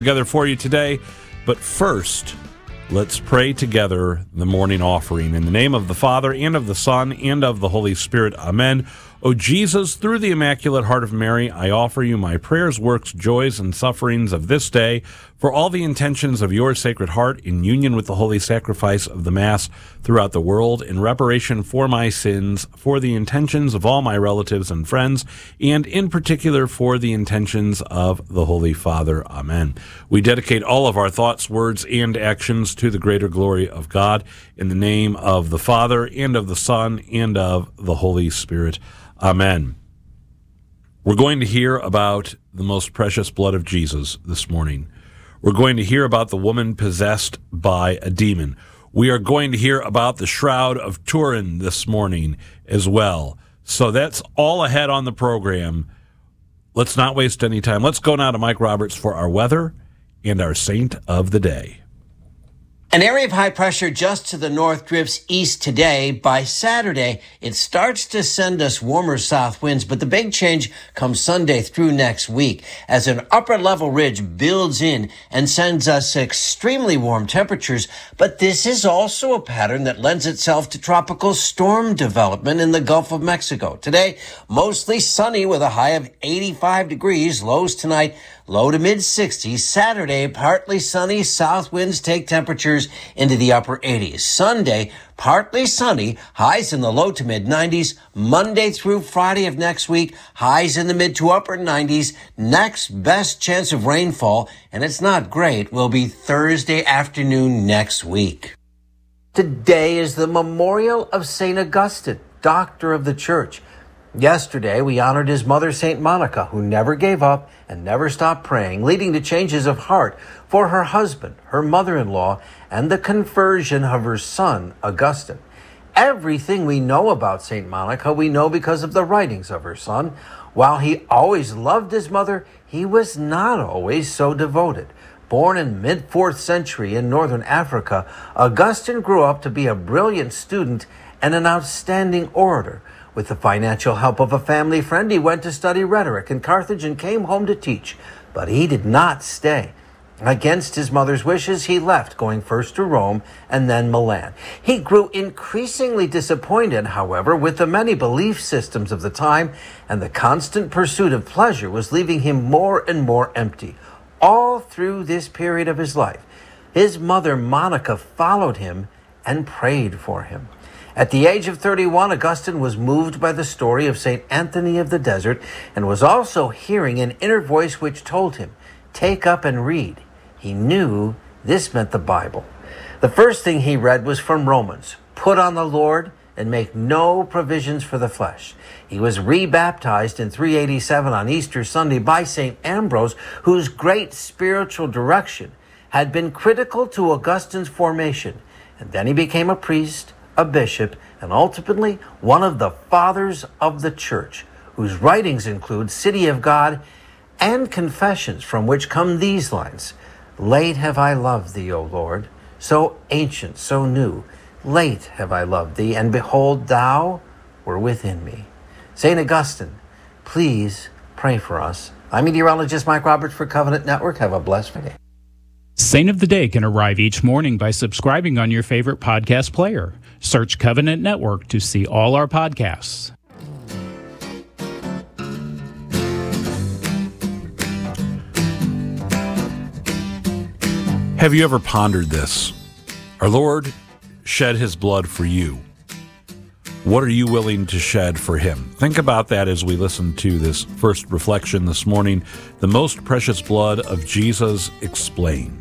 Together for you today. But first, let's pray together the morning offering. In the name of the Father, and of the Son, and of the Holy Spirit. Amen. O Jesus, through the Immaculate Heart of Mary, I offer you my prayers, works, joys, and sufferings of this day, for all the intentions of your Sacred Heart, in union with the holy sacrifice of the Mass throughout the world, in reparation for my sins, for the intentions of all my relatives and friends, and in particular for the intentions of the Holy Father. Amen. We dedicate all of our thoughts, words, and actions to the greater glory of God, in the name of the Father, and of the Son, and of the Holy Spirit. Amen. We're going to hear about the most precious blood of Jesus this morning. We're going to hear about the woman possessed by a demon. We are going to hear about the Shroud of Turin this morning as well. So that's all ahead on the program. Let's not waste any time. Let's go now to Mike Roberts for our weather and our saint of the day. An area of high pressure just to the north drifts east today. By Saturday, it starts to send us warmer south winds, but the big change comes Sunday through next week as an upper level ridge builds in and sends us extremely warm temperatures. But this is also a pattern that lends itself to tropical storm development in the Gulf of Mexico. Today, mostly sunny with a high of 85 degrees. Lows tonight, low to mid-60s. Saturday, partly sunny. South winds take temperatures into the upper 80s. Sunday, partly sunny. Highs in the low to mid-90s. Monday through Friday of next week, highs in the mid to upper 90s. Next best chance of rainfall, and it's not great, will be Thursday afternoon next week. Today is the memorial of St. Augustine, doctor of the Church. Yesterday, we honored his mother, St. Monica, who never gave up and never stopped praying, leading to changes of heart for her husband, her mother-in-law, and the conversion of her son, Augustine. Everything we know about St. Monica, we know because of the writings of her son. While he always loved his mother, he was not always so devoted. Born in mid-4th century in northern Africa, Augustine grew up to be a brilliant student and an outstanding orator. With the financial help of a family friend, he went to study rhetoric in Carthage and came home to teach. But he did not stay. Against his mother's wishes, he left, going first to Rome and then Milan. He grew increasingly disappointed, however, with the many belief systems of the time, and the constant pursuit of pleasure was leaving him more and more empty. All through this period of his life, his mother, Monica, followed him and prayed for him. At the age of 31, Augustine was moved by the story of St. Anthony of the Desert and was also hearing an inner voice which told him, "Take up and read." He knew this meant the Bible. The first thing he read was from Romans, "Put on the Lord and make no provisions for the flesh." He was rebaptized in 387 on Easter Sunday by St. Ambrose, whose great spiritual direction had been critical to Augustine's formation. And then he became a priest, a bishop, and ultimately one of the fathers of the Church, whose writings include City of God and Confessions, from which come these lines: "Late have I loved thee, O Lord, so ancient, so new. Late have I loved thee, and behold, thou were within me." St. Augustine, please pray for us. I'm meteorologist Mike Roberts for Covenant Network. Have a blessed day. Saint of the Day can arrive each morning by subscribing on your favorite podcast player. Search Covenant Network to see all our podcasts. Have you ever pondered this? Our Lord shed his blood for you. What are you willing to shed for him? Think about that as we listen to this first reflection this morning, the most precious blood of Jesus explained.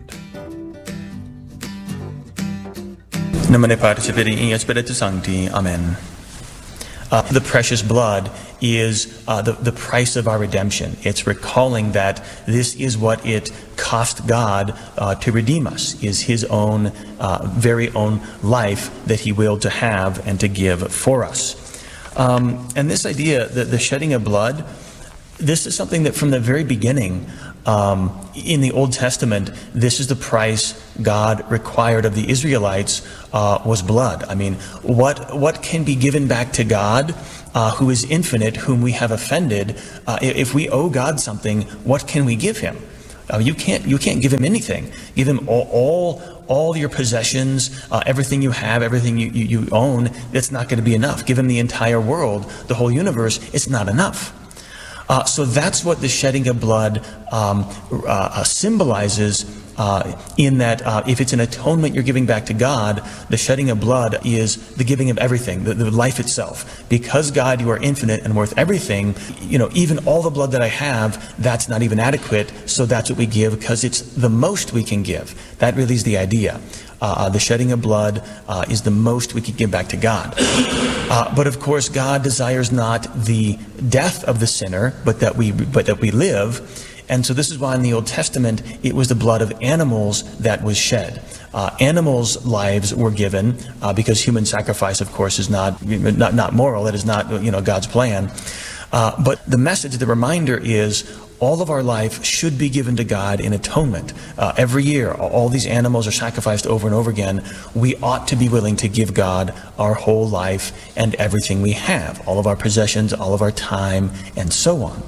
Nomine Patris et Filii et Spiritus Sancti. Amen. The precious blood is the price of our redemption. It's recalling that this is what it cost God to redeem us, is his own very own life that he willed to have and to give for us. And this idea, that the shedding of blood, this is something that from the very beginning in the Old Testament, this is the price God required of the Israelites, was blood. I mean, what can be given back to God, who is infinite, whom we have offended? If we owe God something, what can we give him? You can't give him anything. Give him all your possessions, everything you have, everything you own. That's not going to be enough. Give him the entire world, the whole universe. It's not enough. So that's what the shedding of blood symbolizes, in that if it's an atonement you're giving back to God, the shedding of blood is the giving of everything, the life itself. Because, God, you are infinite and worth everything, even all the blood that I have, that's not even adequate, so that's what we give because it's the most we can give. That really is the idea. The shedding of blood is the most we can give back to God. But of course, God desires not the death of the sinner, but that we live. And so this is why in the Old Testament, it was the blood of animals that was shed. Animals' lives were given because human sacrifice, of course, is not moral. That is not God's plan. But the message, the reminder is all of our life should be given to God in atonement. Every year, all these animals are sacrificed over and over again. We ought to be willing to give God our whole life and everything we have, all of our possessions, all of our time, and so on.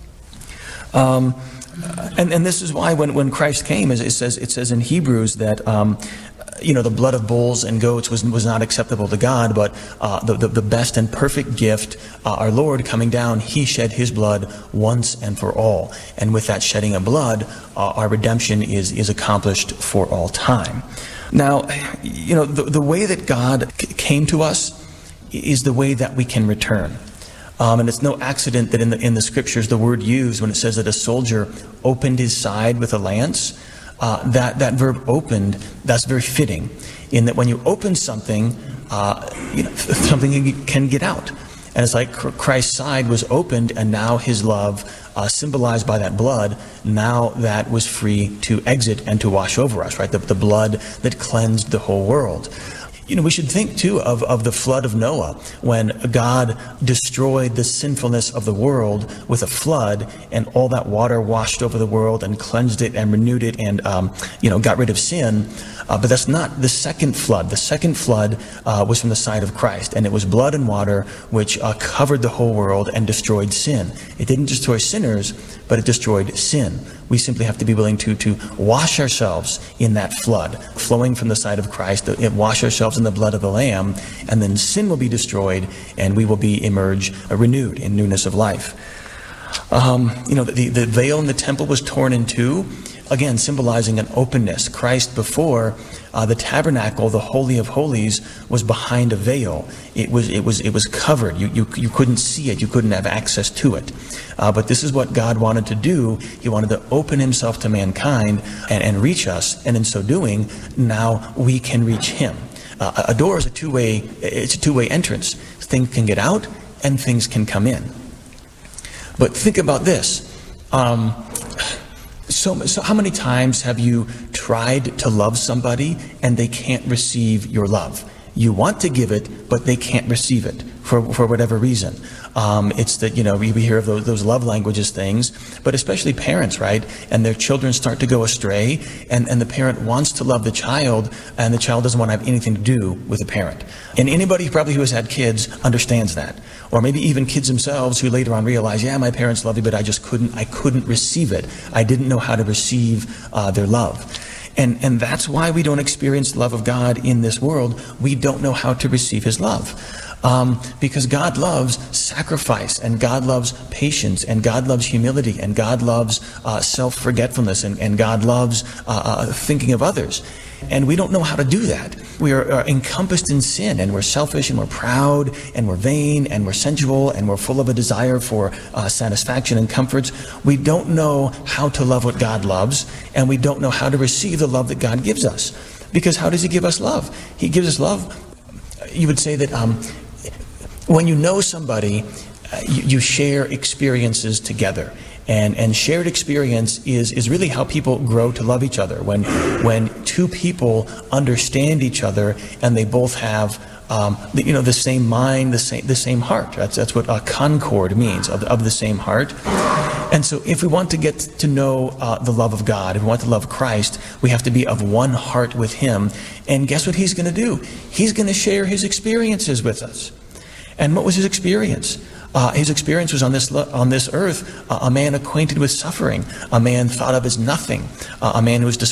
And this is why when Christ came, it says in Hebrews that the blood of bulls and goats was not acceptable to God, but the best and perfect gift, our Lord coming down, he shed his blood once and for all. And with that shedding of blood, our redemption is accomplished for all time. Now, the way that God came to us is the way that we can return. And it's no accident that in the scriptures the word used when it says that a soldier opened his side with a lance, that verb opened, that's very fitting, in that when you open something, something can get out. And it's like Christ's side was opened, and now his love, symbolized by that blood, now that was free to exit and to wash over us, right? The blood that cleansed the whole world. We should think, too, of the flood of Noah, when God destroyed the sinfulness of the world with a flood, and all that water washed over the world and cleansed it and renewed it and, got rid of sin. But that's not the second flood. The second flood was from the side of Christ, and it was blood and water which covered the whole world and destroyed sin. It didn't destroy sinners, but it destroyed sin. We simply have to be willing to wash ourselves in that flood, flowing from the side of Christ, wash ourselves in the blood of the Lamb, and then sin will be destroyed, and we will be renewed in newness of life. The veil in the temple was torn in two, again symbolizing an openness. Christ, before the tabernacle, the Holy of Holies, was behind a veil. It was covered. You couldn't see it. You couldn't have access to it. But this is what God wanted to do. He wanted to open himself to mankind and reach us. And in so doing, now we can reach him. A door is a two-way entrance. Things can get out and things can come in. But think about this. So how many times have you tried to love somebody and they can't receive your love? You want to give it, but they can't receive it for whatever reason. It's that, we hear of those love languages things, but especially parents, right? And their children start to go astray, and the parent wants to love the child, and the child doesn't want to have anything to do with the parent. And anybody probably who has had kids understands that. Or maybe even kids themselves who later on realize, yeah, my parents love me, but I couldn't receive it. I didn't know how to receive their love. And that's why we don't experience the love of God in this world. We don't know how to receive his love. Because God loves sacrifice, and God loves patience, and God loves humility, and God loves self-forgetfulness, and God loves thinking of others. And we don't know how to do that. We are encompassed in sin, and we're selfish, and we're proud, and we're vain, and we're sensual, and we're full of a desire for satisfaction and comforts. We don't know how to love what God loves, and we don't know how to receive the love that God gives us. Because how does he give us love? He gives us love. You would say that when you know somebody, you share experiences together. And shared experience is really how people grow to love each other. When two people understand each other and they both have the same mind, the same heart. That's what concord means, of the same heart. And so if we want to get to know the love of God, if we want to love Christ, we have to be of one heart with him. And guess what he's going to do? He's going to share his experiences with us. And what was his experience? His experience was on this earth, a man acquainted with suffering, a man thought of as nothing, a man who was